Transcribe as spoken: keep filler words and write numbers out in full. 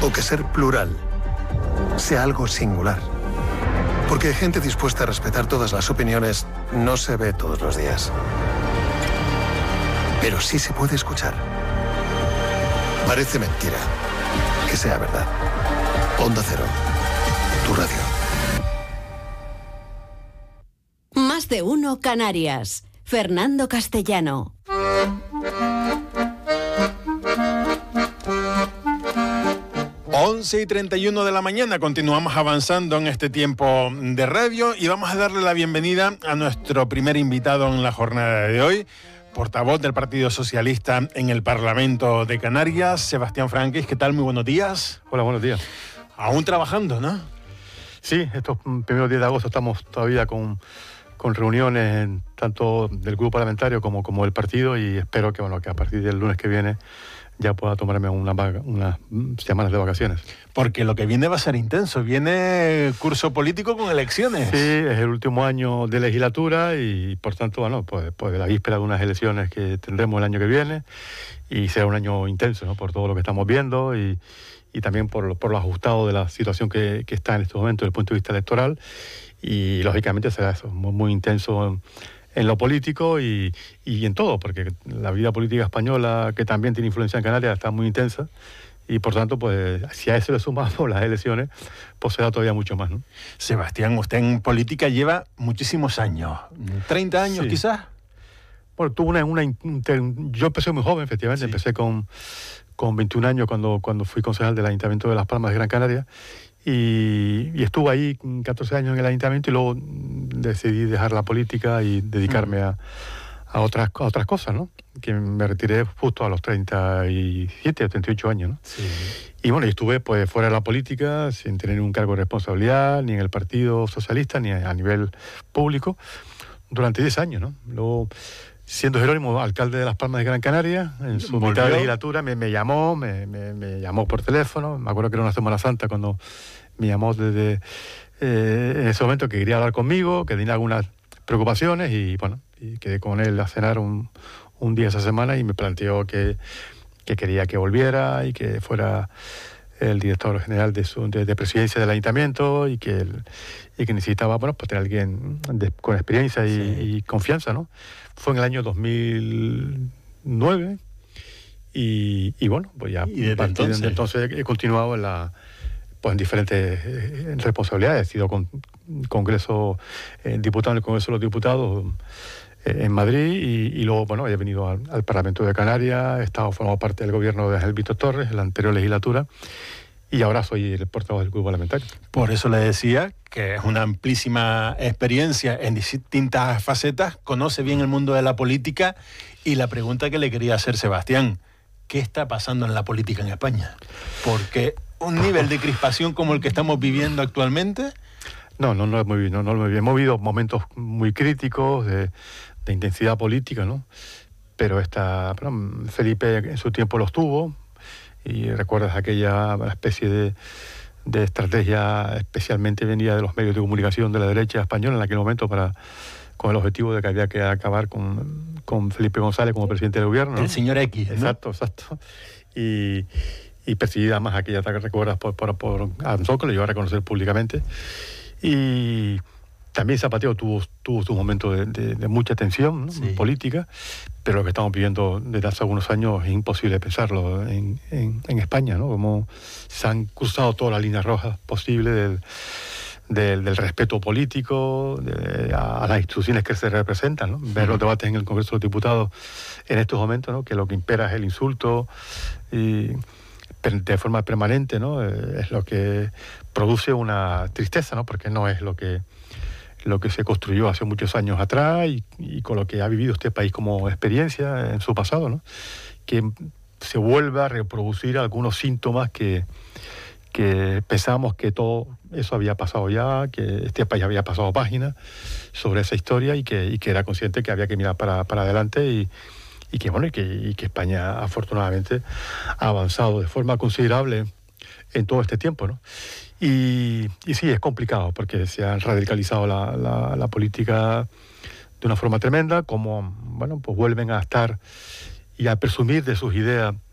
o que ser plural sea algo singular. Porque gente dispuesta a respetar todas las opiniones no se ve todos los días. Pero sí se puede escuchar. Parece mentira que sea verdad. Onda Cero, tu radio. Más de uno Canarias. Fernando Castellano. once y treinta y uno de la mañana, continuamos avanzando en este tiempo de radio y vamos a darle la bienvenida a nuestro primer invitado en la jornada de hoy, portavoz del Partido Socialista en el Parlamento de Canarias, Sebastián Franquis. ¿Qué tal? Muy buenos días. Hola, buenos días. Aún trabajando, ¿no? Sí, estos primeros días de agosto estamos todavía con, con reuniones tanto del grupo parlamentario como, como del partido, y espero que, bueno, que a partir del lunes que viene ya pueda tomarme una, unas semanas de vacaciones. Porque lo que viene va a ser intenso. Viene curso político con elecciones. Sí, es el último año de legislatura y, por tanto, bueno, pues, pues la víspera de unas elecciones que tendremos el año que viene, y será un año intenso, ¿no? Por todo lo que estamos viendo y, y también por, por lo ajustado de la situación que, que está en este momento desde el punto de vista electoral. Y, lógicamente, será eso, muy, muy intenso en, en lo político y, y en todo, porque la vida política española, que también tiene influencia en Canarias, está muy intensa, y por tanto, pues si a eso le sumamos las elecciones, pues será todavía mucho más, ¿no? Sebastián, usted en política lleva muchísimos años, treinta años sí. Quizás. Bueno, tuve una, una, yo empecé muy joven, efectivamente, sí. Empecé con, con veintiún años cuando, cuando fui concejal del Ayuntamiento de Las Palmas de Gran Canaria, y, y estuve ahí catorce años en el Ayuntamiento, y luego decidí dejar la política y dedicarme a, a, otras, a otras cosas, ¿no? Que me retiré justo a los treinta y siete o treinta y ocho años, ¿no? Sí. Y bueno, y estuve pues fuera de la política, sin tener un cargo de responsabilidad, ni en el Partido Socialista, ni a, a nivel público, durante diez años, ¿no? Luego, siendo Jerónimo alcalde de Las Palmas de Gran Canaria, en su ¿Volvió? mitad de legislatura me, me llamó, me, me, me llamó por teléfono. Me acuerdo que era una Semana Santa cuando me llamó desde eh, en ese momento, que quería hablar conmigo, que tenía algunas preocupaciones, y bueno, y quedé con él a cenar un, un día esa semana, y me planteó que, que quería que volviera y que fuera el director general de, su, de, de presidencia del ayuntamiento, y que, el, y que necesitaba, bueno, pues tener a alguien de, con experiencia y, sí. y confianza, ¿no? Fue en el año dos mil nueve, y, y bueno, pues ya ¿Y desde entonces? desde entonces he continuado en, la, pues en diferentes eh, responsabilidades. He sido con, congreso, eh, diputado en el Congreso de los Diputados eh, en Madrid, y, y luego, bueno, he venido al, al Parlamento de Canarias, he estado formado parte del gobierno de Ángel Víctor Torres en la anterior legislatura, y ahora soy el portavoz del grupo parlamentario. Por eso le decía que es una amplísima experiencia en distintas facetas, conoce bien el mundo de la política, y la pregunta que le quería hacer, Sebastián, ¿qué está pasando en la política en España? Porque un nivel de crispación como el que estamos viviendo actualmente... No, no, no es muy bien, no, no es muy bien. Hemos vivido momentos muy críticos de, de intensidad política, ¿no? Pero esta, bueno, Felipe en su tiempo los tuvo, y recuerdas aquella especie de, de estrategia especialmente venida de los medios de comunicación de la derecha española en aquel momento, para con el objetivo de que había que acabar con, con Felipe González como presidente del gobierno, ¿no? El señor X, ¿no? Exacto, exacto. Y, y perseguida más aquella ataque, recuerdas, por, por, por Anzó, que lo llevó a reconocer públicamente. Y también Zapatero tuvo, tuvo su momento de, de, de mucha tensión, ¿no? Sí. política, pero lo que estamos viviendo desde hace algunos años es imposible pensarlo en, en, en España, ¿no? Como se han cruzado todas las líneas rojas posibles del, del, del respeto político de, a, a las instituciones que se representan, ¿no? Ver los debates en el Congreso de los Diputados en estos momentos, ¿no? Que lo que impera es el insulto, y de forma permanente, ¿no? Es lo que produce una tristeza, ¿no? Porque no es lo que lo que se construyó hace muchos años atrás, y, y con lo que ha vivido este país como experiencia en su pasado, ¿no? Que se vuelva a reproducir algunos síntomas que, que pensábamos que todo eso había pasado ya, que este país había pasado página sobre esa historia, y que, y que era consciente que había que mirar para, para adelante, y, y que bueno y que, y que España afortunadamente ha avanzado de forma considerable en todo este tiempo, ¿no? Y, y sí, es complicado, porque se ha radicalizado la, la, la política de una forma tremenda, como, bueno, pues vuelven a estar y a presumir de sus ideas